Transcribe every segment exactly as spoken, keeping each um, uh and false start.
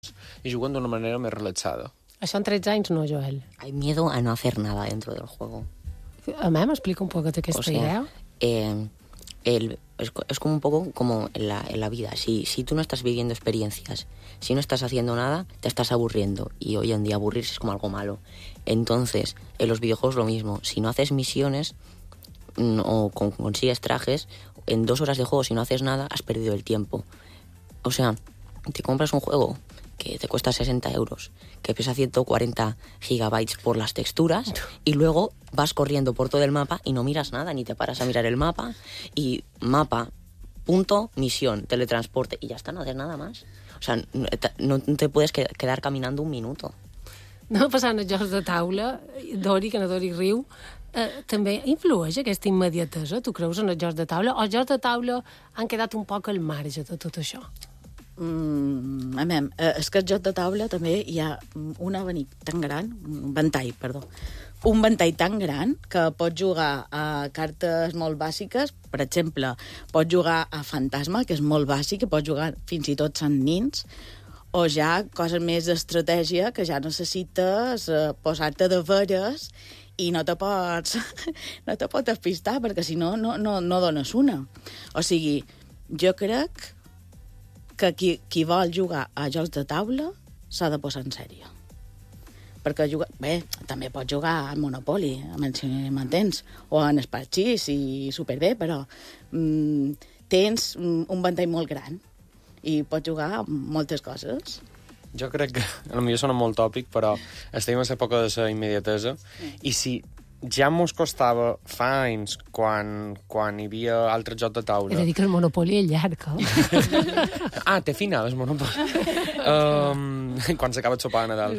y juguen d'una manera més relaxada. Això en tretze anys no, Joel. Hay miedo a no hacer nada dentro del juego. A mí me explica un poco aquesta o sea, idea. Eh, el, es, es como un poco como en la, en la vida. Si, si tú no estás viviendo experiencias, si no estás haciendo nada, te estás aburriendo. Y hoy en día aburrirse es como algo malo. Entonces, en los videojuegos lo mismo. Si no haces misiones o con, consigues trajes, en dos horas de juego, si no haces nada, has perdido el tiempo. O sea, te compras un juego que te cuesta sesenta euros, que pesa ciento cuarenta gigabytes por las texturas, y luego vas corriendo por todo el mapa y no miras nada, ni te paras a mirar el mapa, y mapa, punto, misión, teletransporte, y ya está, no haces nada más. O sea, no te puedes quedar caminando un minuto. No passant als jocs de taula, Dori, que no Dori riu, eh, també influeix aquesta immediatesa, tu creus, en els jocs de taula? O els jocs de taula han quedat un poc al marge de tot això? Mm, a veure, eh, és que el joc de taula també hi ha un abanic tan gran, un ventall, perdó, un ventall tan gran que pots jugar a cartes molt bàsiques, per exemple, pots jugar a Fantasma, que és molt bàsic, i pots jugar fins i tot Sant Nins, o ja coses més d'estratègia que ja necessites eh, posar-te de veres i no te pots, no te pots despistar, perquè si no, no, no, no dones una. O sigui, jo crec que qui, qui vol jugar a jocs de taula s'ha de posar en sèrio. Perquè jugar... Bé, també pots jugar a Monopoly, si m'entens, o en Esparxís, i superbé, però mm, tens un ventall molt gran i pots jugar a moltes coses. Jo crec que, potser sona molt tòpic, però estem a l'època de la immediatesa, mm. i si ja mos costava fa anys, quan, quan hi havia altres jocs de taula... He de dir que el Monopoly és llarg, eh? Ah, té final, el Monopoly. um, quan s'acaba el sopar a Nadal.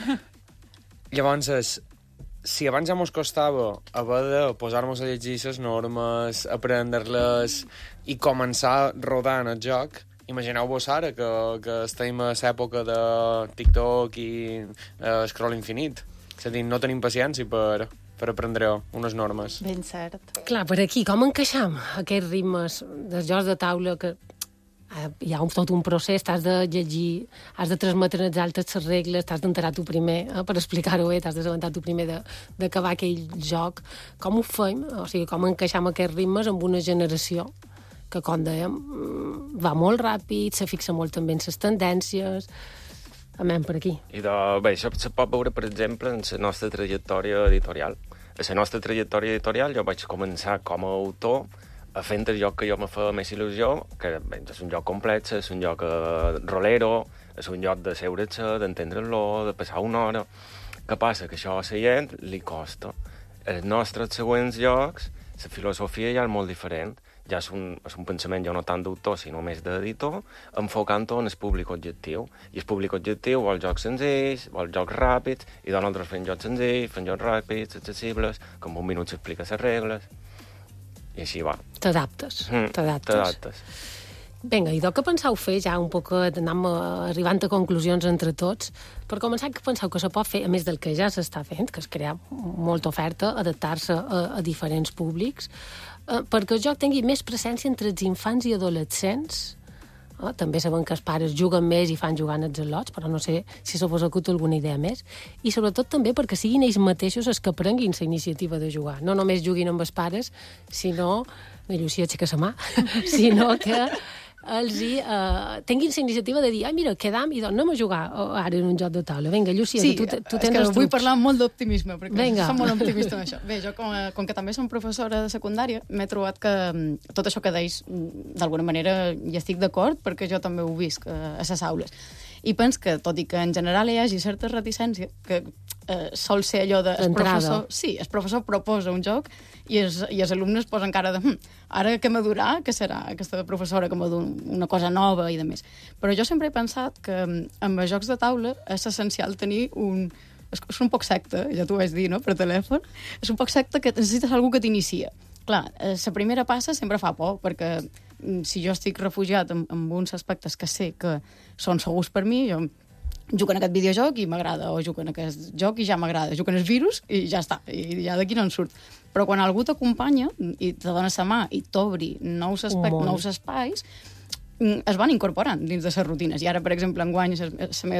Llavors, és, si abans ja mos costava haver de posar-nos a llegir les normes, aprendre-les i començar rodant el joc, imagineu-vos ara que, que estem a l'època de TikTok i uh, scroll infinit. És a dir, no tenim paciència per... per aprendre unes normes. Ben cert. Clar, per aquí, com encaixam aquests ritmes dels jocs de taula que eh, hi ha un, tot un procés, t'has de llegir, has de transmetre als altres les regles, t'has d'enterar tu primer, eh, per explicar-ho bé, t'has d'assabentar tu primer d'acabar aquell joc. Com ho fem? O sigui, com encaixam aquests ritmes amb una generació que, com dèiem, va molt ràpid, se fixa molt també en les tendències... Anem per aquí. I de, bé, això se pot veure, per exemple, en la nostra trajectòria editorial. A la nostra trajectòria editorial jo vaig començar com a autor a fent el joc que jo me feia més il·lusió, que bé, és un joc complex, és un joc eh, rolero, és un joc de seure-se, d'entendre-lo, de passar una hora. Què passa? Que això a la gent li costa. Els nostres següents jocs, la filosofia ja és molt diferent. Ja és un, és un pensament ja no tant d'autor, sinó més d'editor, enfocant-ho en el públic objectiu. I el públic objectiu vol jocs senzills, vol jocs ràpids, i nosaltres fem jocs senzills, fem jocs ràpids, accessibles, que en un minut s'explica les regles, i així va. T'adaptes, Mm, t'adaptes. T'adaptes. Vinga, i què penseu fer ja un poc, anem arribant a conclusions entre tots? Per començar, què penseu que se pot fer, a més del que ja s'està fent, que és crear molta oferta, adaptar-se a, a diferents públics, eh, perquè el joc tingui més presència entre els infants i adolescents. Eh, també sabem que els pares juguen més i fan jugant els al·lots, però no sé si se vos acut alguna idea més. I sobretot també perquè siguin ells mateixos els que prenguin la iniciativa de jugar. No només juguin amb els pares, sinó... La Llucia aixeca la mà. Sinó que... els hi, uh, tinguin la iniciativa de dir, ai, mira, quedam i doncs anem a jugar oh, ara en un joc de taula. Vinga, Llucia, sí, que tu, tu tens tens els trucs. Vull parlar amb molt d'optimisme, perquè Vinga. som molt optimistes amb això. Bé, jo, com, com que també som professora de secundària, m'he trobat que tot això que deis, d'alguna manera, hi estic d'acord, perquè jo també ho visc uh, a les aules. I pens que, tot i que en general hi hagi certa reticència, que eh, sol ser allò de... El professor, sí, el professor proposa un joc i els, i els alumnes posen cara de hm, ara què m'adurà, què serà aquesta professora que m'adú una cosa nova i de més. Però jo sempre he pensat que amb els jocs de taula és essencial tenir un... És un poc secta, ja t'ho vaig dir, no?, per telèfon. És un poc secta que necessites algú que t'inicia. Clar, la primera passa sempre fa por, perquè si jo estic refugiat en, en uns aspectes que sé que són segurs per mi, jo jugo en aquest videojoc i m'agrada, o jugo en aquest joc i ja m'agrada, jugo en el virus i ja està, i ja d'aquí no en surt. Però quan algú t'acompanya i te dona la mà i t'obri nous, aspectes, nous espais, es van incorporant dins de les rutines. I ara, per exemple, enguany, la meva